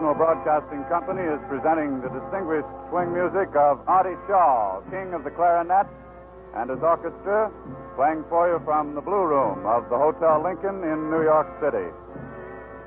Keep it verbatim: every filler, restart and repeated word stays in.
National Broadcasting Company is presenting the distinguished swing music of Artie Shaw, king of the clarinet, and his orchestra, playing for you from the Blue Room of the Hotel Lincoln in New York City.